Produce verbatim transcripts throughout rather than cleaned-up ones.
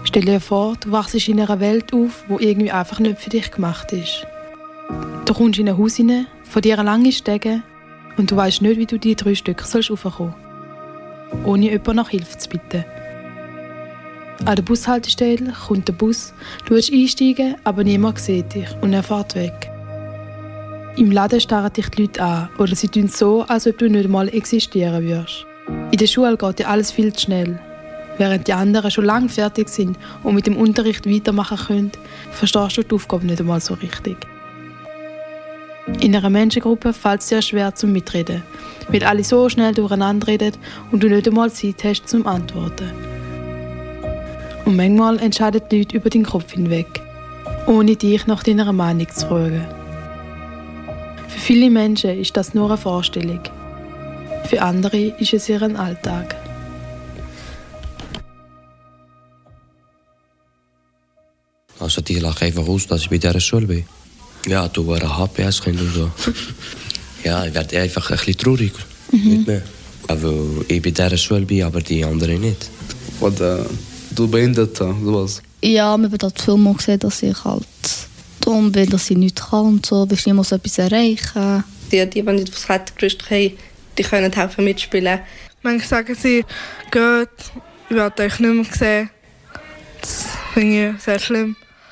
Stell dir vor, du wachst in einer Welt auf, die irgendwie einfach nicht für dich gemacht ist. Du kommst in ein Haus rein, von dir lange Stege und du weißt nicht, wie du die drei Stücke raufkommen sollst, ohne jemanden nach Hilfe zu bitten. An der Bushaltestelle kommt der Bus, du willst einsteigen, aber niemand sieht dich und er fährt weg. Im Laden starren dich die Leute an oder sie tun so, als ob du nicht einmal existieren würdest. In der Schule geht dir alles viel zu schnell. Während die anderen schon lange fertig sind und mit dem Unterricht weitermachen können, verstehst du die Aufgabe nicht einmal so richtig. In einer Menschengruppe fällt es dir schwer zum Mitreden, weil alle so schnell durcheinander reden und du nicht einmal Zeit hast zum Antworten. Und manchmal entscheiden die Leute über deinen Kopf hinweg, ohne dich nach deiner Meinung zu fragen. Für viele Menschen ist das nur eine Vorstellung. Für andere ist es ihr Alltag. Also die lachen einfach aus, dass ich bei dieser Schule bin. Ja, du warst ein H P S-Kind und so. Ja, ich werde einfach ein bisschen traurig. Mhm. Nicht mehr. Weil ich bei dieser Schule bin, aber die anderen nicht. Oder du behindert oder was? Ja, wir haben dort viel mal gesehen, dass ich halt dumm bin, dass ich nichts kann und so. Ich will niemals etwas erreichen. Die, die, die nicht aufs Klettergerüst haben, die können helfen mitspielen. Manchmal sagen sie, geht, ich werde euch nicht mehr sehen. Das finde ich sehr schlimm.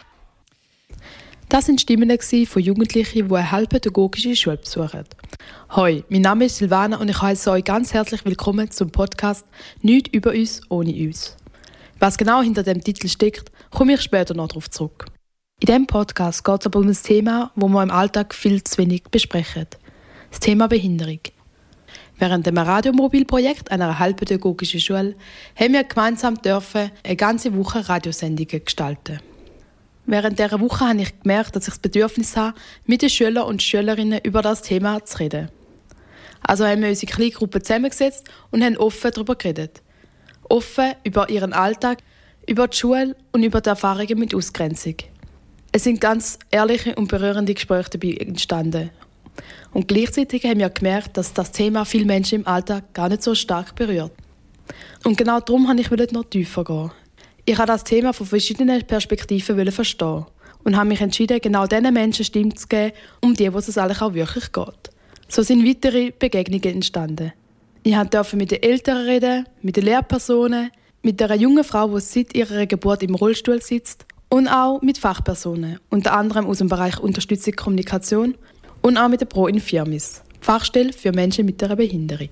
Das waren Stimmen von Jugendlichen, die eine halbpädagogische Schule besuchen. Hoi, mein Name ist Silvana und ich heiße euch ganz herzlich willkommen zum Podcast «Nichts über uns ohne uns». Was genau hinter dem Titel steckt, komme ich später noch darauf zurück. In diesem Podcast geht es aber um ein Thema, das wir im Alltag viel zu wenig besprechen. Das Thema Behinderung. Während dem Radiomobilprojekt einer halbpädagogischen Schule haben wir gemeinsam dürfen eine ganze Woche Radiosendungen gestalten. Während dieser Woche habe ich gemerkt, dass ich das Bedürfnis habe, mit den Schülern und Schülerinnen über das Thema zu reden. Also haben wir unsere kleine Gruppe zusammengesetzt und haben offen darüber geredet. Offen über ihren Alltag, über die Schule und über die Erfahrungen mit Ausgrenzung. Es sind ganz ehrliche und berührende Gespräche dabei entstanden. Und gleichzeitig haben wir gemerkt, dass das Thema viele Menschen im Alltag gar nicht so stark berührt. Und genau darum wollte ich noch tiefer gehen. Ich wollte das Thema von verschiedenen Perspektiven verstehen und habe mich entschieden, genau diesen Menschen Stimme zu geben, um die, wo es eigentlich auch wirklich geht. So sind weitere Begegnungen entstanden. Ich durfte mit den Eltern reden, mit den Lehrpersonen, mit einer jungen Frau, die seit ihrer Geburt im Rollstuhl sitzt, und auch mit Fachpersonen, unter anderem aus dem Bereich Unterstützung Kommunikation und auch mit der Pro Infirmis, Fachstelle für Menschen mit einer Behinderung.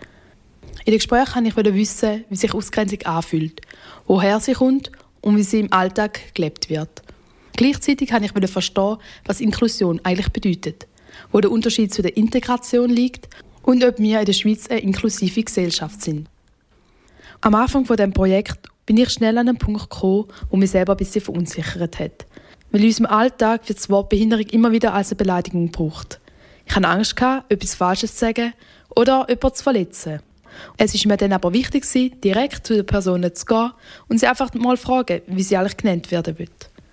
In den Gesprächen wollte ich wissen, wie sich Ausgrenzung anfühlt, woher sie kommt und wie sie im Alltag gelebt wird. Gleichzeitig wollte ich verstehen, was Inklusion eigentlich bedeutet, wo der Unterschied zu der Integration liegt und ob wir in der Schweiz eine inklusive Gesellschaft sind. Am Anfang dieses Projekts bin ich schnell an einen Punkt gekommen, wo mich selber ein bisschen verunsichert hat. Weil in unserem Alltag wird das Wort Behinderung immer wieder als eine Beleidigung gebraucht. Ich hatte Angst, etwas Falsches zu sagen oder jemanden zu verletzen. Es war mir dann aber wichtig, direkt zu den Personen zu gehen und sie einfach mal fragen, wie sie eigentlich genannt werden will.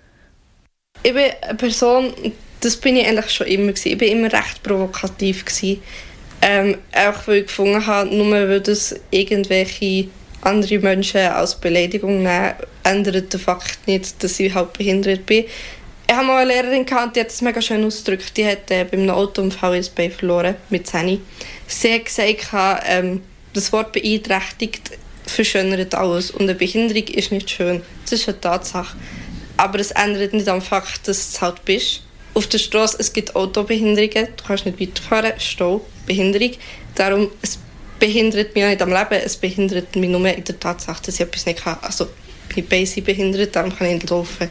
Ich bin eine Person, das bin ich eigentlich schon immer gewesen. Ich war immer recht provokativ gewesen. Ähm, auch weil ich gefunden habe, nur weil das irgendwelche andere Menschen als Beleidigung nehmen, ändert den Fakt nicht, dass ich halt behindert bin. Ich hatte mal eine Lehrerin, die hat das mega schön ausgedrückt. Die hat äh, bei einem Autounfall ihr Bein verloren, mit zehn. Sie hat gesagt, ähm, das Wort beeinträchtigt verschönert alles. Und eine Behinderung ist nicht schön. Das ist eine Tatsache. Aber es ändert nicht am Fakt, dass du es halt bist. Auf der Straße es gibt Autobehinderungen. Du kannst nicht weiterfahren. Stau, Behinderung. Darum, es behindert mich auch nicht am Leben. Es behindert mich nur in der Tatsache, dass ich etwas nicht kann. Also, meine Beine sind behindert, darum kann ich nicht laufen.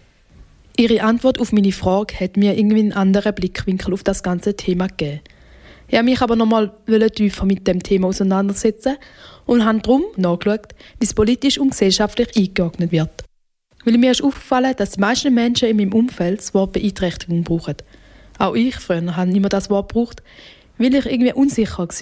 Ihre Antwort auf meine Frage hat mir irgendwie einen anderen Blickwinkel auf das ganze Thema gegeben. Ich wollte mich aber noch mal tiefer mit dem Thema auseinandersetzen und habe darum nachgeschaut, wie es politisch und gesellschaftlich eingeordnet wird. Weil mir ist aufgefallen, dass die meisten Menschen in meinem Umfeld das Wort Beeinträchtigung brauchen. Auch ich früher habe immer das Wort gebraucht, weil ich irgendwie unsicher war,